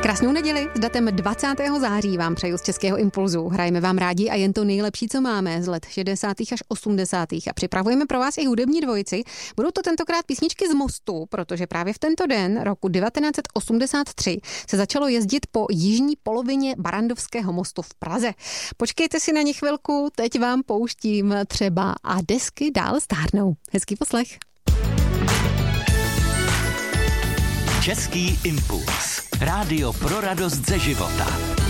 Krásnou neděli s datem 20. září vám přeju z Českého impulzu. Hrajeme vám rádi a jen to nejlepší, co máme z let 60. až 80. a připravujeme pro vás i hudební dvojici. Budou to tentokrát písničky z Mostu, protože právě v tento den roku 1983 se začalo jezdit po jižní polovině Barrandovského mostu v Praze. Počkejte si na ně chvilku, teď vám pouštím třeba A desky dál stárnou. Hezký poslech. Český impuls. Rádio pro radost ze života.